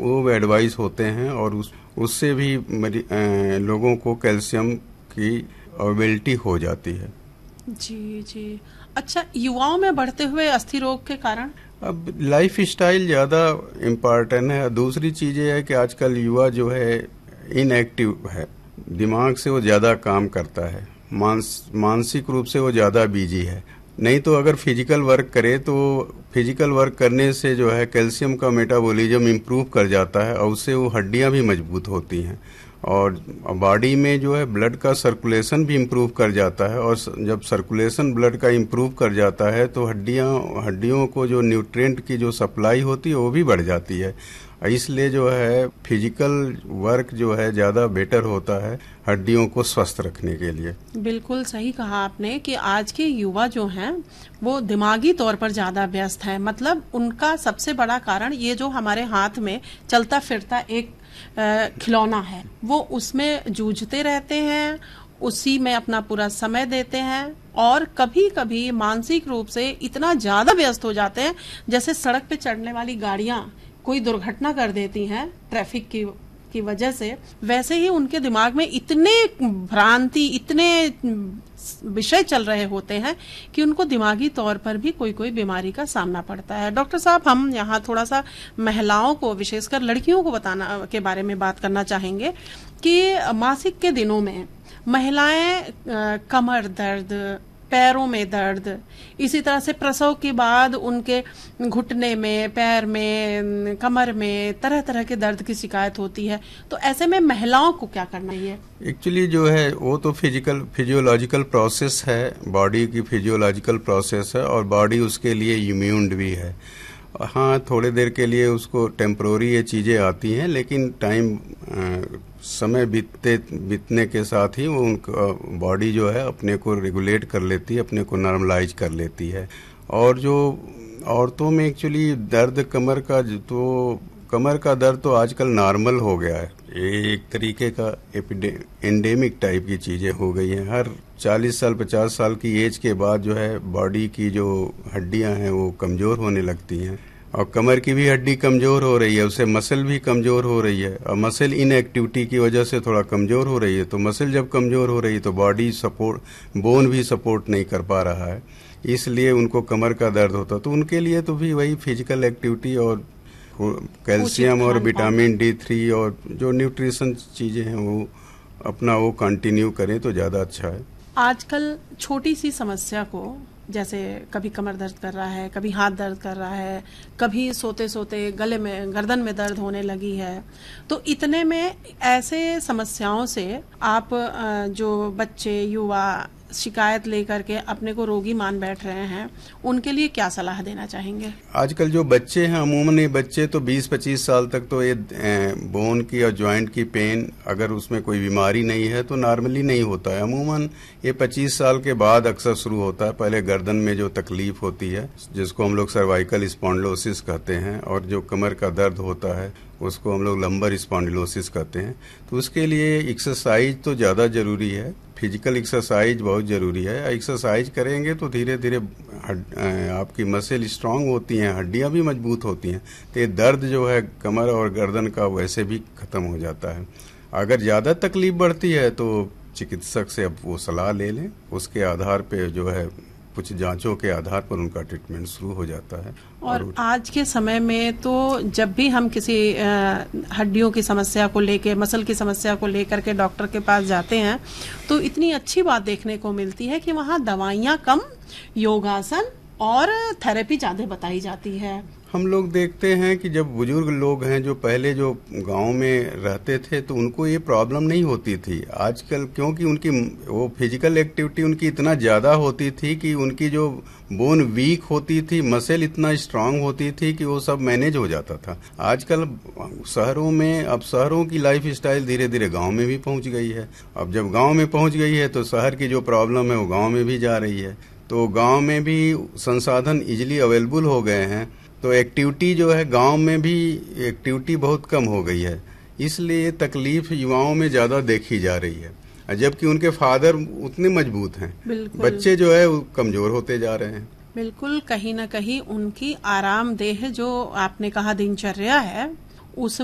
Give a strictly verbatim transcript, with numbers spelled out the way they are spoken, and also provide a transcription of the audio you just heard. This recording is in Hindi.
वो एडवाइस होते हैं और उस उससे भी आ, लोगों को कैल्शियम की अवेलेबिलिटी हो जाती है। जी जी। अच्छा, युवाओं में बढ़ते हुए अस्थि रोग के कारण? अब लाइफ स्टाइल ज़्यादा इम्पॉर्टेंट है। दूसरी चीज़ ये है कि आजकल युवा जो है इनएक्टिव है, दिमाग से वो ज़्यादा काम करता है, मानस मानसिक रूप से वो ज़्यादा बिजी है। नहीं तो अगर फिजिकल वर्क करे तो फिजिकल वर्क करने से जो है कैल्शियम का मेटाबॉलिज्म इम्प्रूव कर जाता है और उससे वो हड्डियां भी मजबूत होती हैं और बॉडी में जो है ब्लड का सर्कुलेशन भी इम्प्रूव कर जाता है और जब सर्कुलेशन ब्लड का इम्प्रूव कर जाता है तो हड्डियां हड्डियों को जो न्यूट्रिएंट की जो सप्लाई होती है वो भी बढ़ जाती है। इसलिए जो है फिजिकल वर्क जो है ज़्यादा बेटर होता है हड्डियों को स्वस्थ रखने के लिए। बिल्कुल सही कहा आपने कि आज के युवा जो हैं वो दिमागी तौर पर ज़्यादा व्यस्त हैं। मतलब उनका सबसे बड़ा कारण ये जो हमारे हाथ में चलता फिरता एक खिलौना है, वो उसमें जूझते रहते हैं, उसी में अपना पूरा समय देते हैं और कभी कभी मानसिक रूप से इतना ज़्यादा व्यस्त हो जाते हैं जैसे सड़क पे चढ़ने वाली गाड़ियां कोई दुर्घटना कर देती हैं ट्रैफिक की की वजह से, वैसे ही उनके दिमाग में इतने भ्रांति, इतने विषय चल रहे होते हैं कि उनको दिमागी तौर पर भी कोई कोई बीमारी का सामना पड़ता है। डॉक्टर साहब, हम यहाँ थोड़ा सा महिलाओं को, विशेषकर लड़कियों को बताना के बारे में बात करना चाहेंगे कि मासिक के दिनों में महिलाएं कमर दर्द, पैरों में दर्द, इसी तरह से प्रसव के बाद उनके घुटने में, पैर में, कमर में तरह तरह के दर्द की शिकायत होती है। तो ऐसे में महिलाओं को क्या करना चाहिए? एक्चुअली जो है वो तो फिजिकल फिजियोलॉजिकल प्रोसेस है, बॉडी की फिजियोलॉजिकल प्रोसेस है और बॉडी उसके लिए इम्यून्ड भी है। हाँ, थोड़े देर के लिए उसको टेम्पोररी ये चीज़ें आती हैं, लेकिन टाइम समय बीतते बीतने के साथ ही वो उनका बॉडी जो है अपने को रेगुलेट कर लेती है, अपने को नॉर्मलाइज कर लेती है। और जो औरतों में एक्चुअली दर्द कमर का, तो कमर का दर्द तो आजकल नॉर्मल हो गया है, ये एक तरीके का एंडेमिक टाइप की चीज़ें हो गई हैं। हर चालीस साल पचास साल की एज के बाद जो है बॉडी की जो हड्डियां हैं वो कमज़ोर होने लगती हैं और कमर की भी हड्डी कमज़ोर हो रही है, उससे मसल भी कमज़ोर हो रही है और मसल इनएक्टिविटी की वजह से थोड़ा कमज़ोर हो रही है। तो मसल जब कमज़ोर हो रही है तो बॉडी सपोर्ट, बोन भी सपोर्ट नहीं कर पा रहा है, इसलिए उनको कमर का दर्द होता। तो उनके लिए तो भी वही फिजिकल एक्टिविटी और कैल्शियम और विटामिन डी थ्री और जो न्यूट्रिशन चीज़ें हैं वो अपना वो कंटिन्यू करें तो ज़्यादा अच्छा है। आजकल छोटी सी समस्या को, जैसे कभी कमर दर्द कर रहा है, कभी हाथ दर्द कर रहा है, कभी सोते सोते गले में, गर्दन में दर्द होने लगी है, तो इतने में ऐसे समस्याओं से आप जो बच्चे, युवा शिकायत लेकर के अपने को रोगी मान बैठ रहे हैं, उनके लिए क्या सलाह देना चाहेंगे? आजकल जो बच्चे हैं, अमूमन ये बच्चे तो बीस पच्चीस साल तक तो ये बोन की और जॉइंट की पेन, अगर उसमें कोई बीमारी नहीं है तो नॉर्मली नहीं होता है। अमूमन ये पच्चीस साल के बाद अक्सर शुरू होता है। पहले गर्दन में जो तकलीफ होती है जिसको हम लोग सर्वाइकल स्पॉन्डिलोसिस कहते हैं, और जो कमर का दर्द होता है उसको हम लोग लंबर स्पॉन्डिलोसिस कहते हैं। तो उसके लिए एक्सरसाइज तो ज़्यादा ज़रूरी है, फिजिकल एक्सरसाइज बहुत ज़रूरी है। एक्सरसाइज करेंगे तो धीरे धीरे आपकी मसल स्ट्रांग होती हैं, हड्डियां भी मजबूत होती हैं, तो ये दर्द जो है कमर और गर्दन का वैसे भी ख़त्म हो जाता है। अगर ज़्यादा तकलीफ बढ़ती है तो चिकित्सक से अब वो सलाह ले लें, उसके आधार पे जो है कुछ जांचों के आधार पर उनका ट्रीटमेंट शुरू हो जाता है। और, और आज के समय में तो जब भी हम किसी हड्डियों की समस्या को लेके, मसल की समस्या को लेकर के डॉक्टर के पास जाते हैं तो इतनी अच्छी बात देखने को मिलती है कि वहाँ दवाइयाँ कम, योगासन और थेरेपी ज़्यादा बताई जाती है। हम लोग देखते हैं कि जब बुजुर्ग लोग हैं जो पहले जो गांव में रहते थे तो उनको ये प्रॉब्लम नहीं होती थी। आजकल क्योंकि उनकी वो फिजिकल एक्टिविटी उनकी इतना ज़्यादा होती थी कि उनकी जो बोन वीक होती थी, मसल इतना स्ट्रांग होती थी कि वो सब मैनेज हो जाता था। आजकल शहरों में, अब शहरों की लाइफ स्टाइल धीरे धीरे गाँव में भी पहुँच गई है। अब जब गाँव में पहुँच गई है तो शहर की जो प्रॉब्लम है वो गाँव में भी जा रही है। तो गाँव में भी संसाधन इजिली अवेलेबल हो गए हैं, तो एक्टिविटी जो है गांव में भी एक्टिविटी बहुत कम हो गई है, इसलिए तकलीफ युवाओं में ज़्यादा देखी जा रही है। जबकि उनके फादर उतने मजबूत हैं, बच्चे जो है वो कमज़ोर होते जा रहे हैं। बिल्कुल, कहीं ना कहीं उनकी आरामदेह जो आपने कहा दिनचर्या है उस